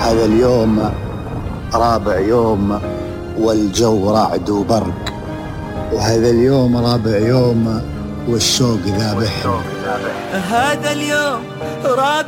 هذا اليوم رابع يوم والجو رعد وبرق، وهذا اليوم رابع يوم والشوق ذابح. هذا اليوم رابع